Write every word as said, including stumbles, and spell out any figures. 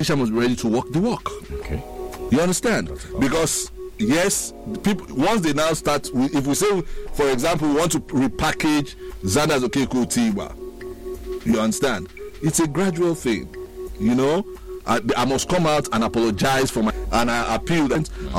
politician must be ready to walk the walk. Okay. You understand? Because yes, people once they now start, if we say, for example, we want to repackage Xander's Okeko Tiwa, you understand? It's a gradual thing, you know. I, I must come out and apologize for my and I appeal that